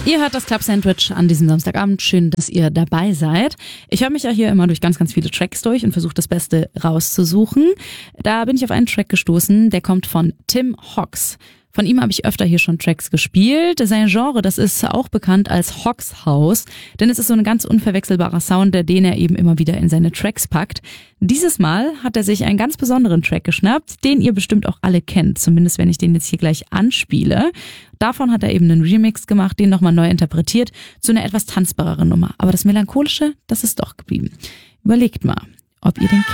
Ihr hört das Club Sandwich an diesem Samstagabend. Schön, dass ihr dabei seid. Ich höre mich ja hier immer durch ganz, ganz viele Tracks durch und versuche das Beste rauszusuchen. Da bin ich auf einen Track gestoßen, der kommt von Tim Hawks. Von ihm habe ich öfter hier schon Tracks gespielt. Sein Genre, das ist auch bekannt als Hawks House, denn es ist so ein ganz unverwechselbarer Sound, den er eben immer wieder in seine Tracks packt. Dieses Mal hat er sich einen ganz besonderen Track geschnappt, den ihr bestimmt auch alle kennt, zumindest wenn ich den jetzt hier gleich anspiele. Davon hat er eben einen Remix gemacht, den nochmal neu interpretiert, zu einer etwas tanzbareren Nummer. Aber das Melancholische, das ist doch geblieben. Überlegt mal, ob ihr den kennt.